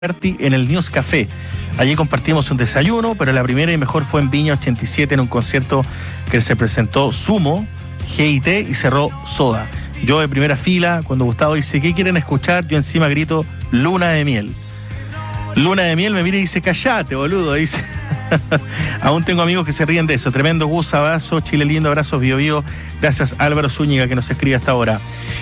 en el News Café. Allí compartimos un desayuno, pero la primera y mejor fue en Viña 87 en un concierto que se presentó Sumo, G&T y cerró Soda. Yo de primera fila, cuando Gustavo dice ¿qué quieren escuchar? Yo encima grito Luna de Miel. Luna de Miel me mira y dice callate, boludo, dice. Aún tengo amigos que se ríen de eso. Tremendo Gus, abrazo, Chile lindo, abrazos, Bio Bio. Gracias Álvaro Zúñiga que nos escribe hasta ahora.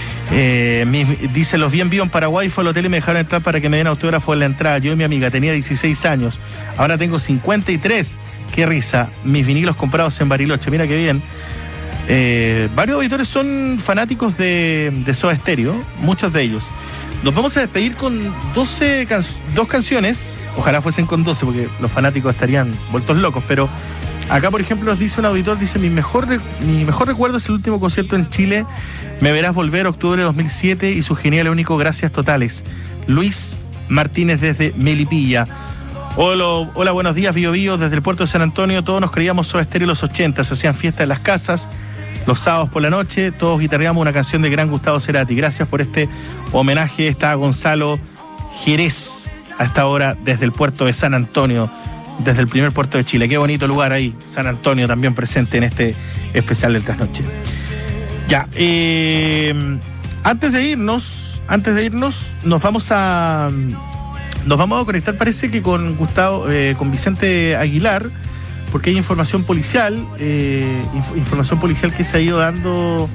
Dice, los vi en vivo en Paraguay, fue al hotel y me dejaron entrar para que me den autógrafo en la entrada. Yo y mi amiga, tenía 16 años, ahora tengo 53. Qué risa, mis vinilos comprados en Bariloche, mira qué bien. Varios auditores son fanáticos de Soda Stereo, muchos de ellos. Nos vamos a despedir con dos canciones, ojalá fuesen con 12 porque los fanáticos estarían vueltos locos, pero acá, por ejemplo, nos dice un auditor, dice, mi mejor recuerdo es el último concierto en Chile, Me Verás Volver, octubre de 2007, y su genial y único Gracias Totales. Luis Martínez desde Melipilla. Hola, buenos días, Bio Bio, desde el puerto de San Antonio. Todos nos creíamos Soda Stereo en los 80, se hacían fiestas en las casas, los sábados por la noche, todos guitarreamos una canción de gran Gustavo Cerati. Gracias por este homenaje, está Gonzalo Jerez, a esta hora desde el puerto de San Antonio, desde el primer puerto de Chile. Qué bonito lugar ahí, San Antonio también presente en este especial del Trasnoche. Ya, antes de irnos, nos vamos a conectar, parece que con Gustavo, con Vicente Aguilar, porque hay información policial que se ha ido dando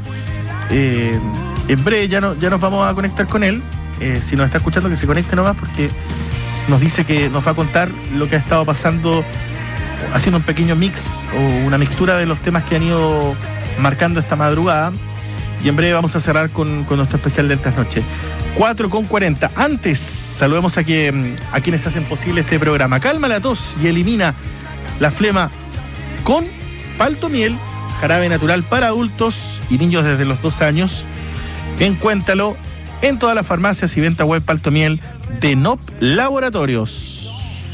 en breve. Ya nos vamos a conectar con él. Si nos está escuchando, que se conecte nomás, porque nos dice que nos va a contar lo que ha estado pasando, haciendo un pequeño mix o una mixtura de los temas que han ido marcando esta madrugada. Y en breve vamos a cerrar con nuestro especial del Trasnoche. 4:40. Antes, saludemos a quienes hacen posible este programa. Calma la tos y elimina la flema con Paltomiel, jarabe natural para adultos y niños desde los 2 años. Encuéntralo en todas las farmacias y venta web Paltomiel de NOP Laboratorios.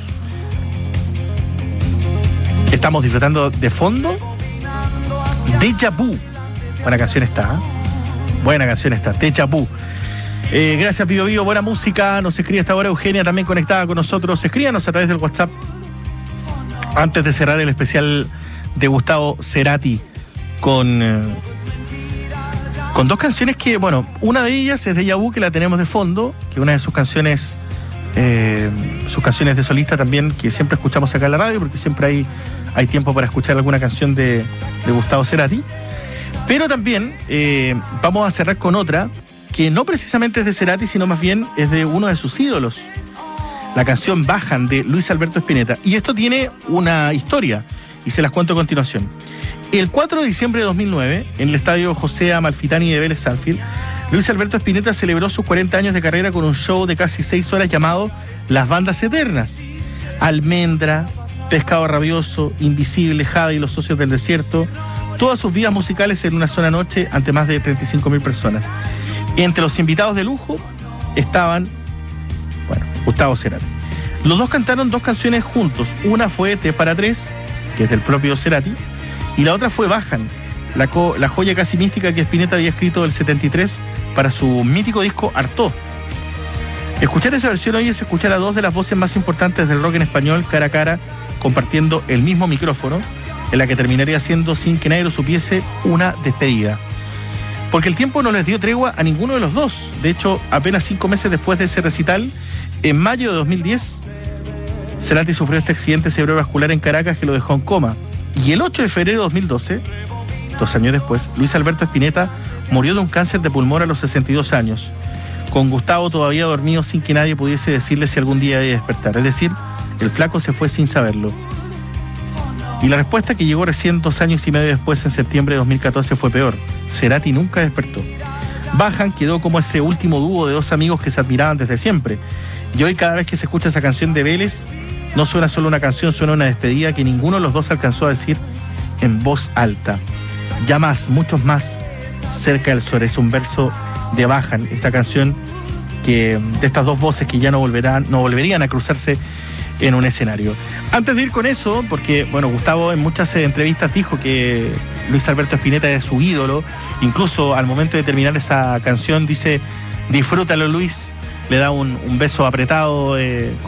Estamos disfrutando de fondo Déjà Vu. Buena canción está, Déjà Vu. Gracias, Bio Bio, buena música. Nos escribe hasta ahora Eugenia, también conectada con nosotros. Escríbanos a través del WhatsApp antes de cerrar el especial de Gustavo Cerati con 2 canciones que, bueno, una de ellas es Déjà Vu, que la tenemos de fondo, que una de sus canciones de solista también, que siempre escuchamos acá en la radio, porque siempre hay tiempo para escuchar alguna canción de Gustavo Cerati. Pero también vamos a cerrar con otra que no precisamente es de Cerati, sino más bien es de uno de sus ídolos, la canción Bajan, de Luis Alberto Spinetta. Y esto tiene una historia, y se las cuento a continuación. El 4 de diciembre de 2009, en el estadio José Amalfitani de Vélez Sarsfield, Luis Alberto Spinetta celebró sus 40 años de carrera con un show de casi 6 horas llamado Las Bandas Eternas. Almendra, Pescado Rabioso, Invisible, Jade y Los Socios del Desierto, todas sus vidas musicales en una sola noche ante más de 35.000 personas. Entre los invitados de lujo estaban, Gustavo Cerati. Los dos cantaron 2 canciones juntos. Una fue T para 3, que es del propio Cerati, y la otra fue Bajan, la joya casi mística que Spinetta había escrito el 73 para su mítico disco Artaud. Escuchar esa versión hoy es escuchar a 2 de las voces más importantes del rock en español cara a cara, compartiendo el mismo micrófono, en la que terminaría siendo, sin que nadie lo supiese, una despedida. Porque el tiempo no les dio tregua a ninguno de los dos. De hecho, apenas 5 meses después de ese recital, en mayo de 2010, Cerati sufrió este accidente cerebrovascular en Caracas que lo dejó en coma. Y el 8 de febrero de 2012, 2 años después, Luis Alberto Spinetta murió de un cáncer de pulmón a los 62 años, con Gustavo todavía dormido sin que nadie pudiese decirle si algún día iba a despertar. Es decir, el flaco se fue sin saberlo. Y la respuesta, que llegó recién 2 años y medio después, en septiembre de 2014, fue peor. Cerati nunca despertó. Bajan quedó como ese último dúo de 2 amigos que se admiraban desde siempre. Y hoy, cada vez que se escucha esa canción de Vélez, no suena solo una canción, suena una despedida que ninguno de los dos alcanzó a decir en voz alta. Ya más, muchos más, cerca del sol. Es un verso de Bajan, esta canción que, de estas 2 voces que ya no volverían a cruzarse en un escenario. Antes de ir con eso, porque Gustavo en muchas entrevistas dijo que Luis Alberto Spinetta es su ídolo, incluso al momento de terminar esa canción dice: disfrútalo, Luis, le da un beso apretado.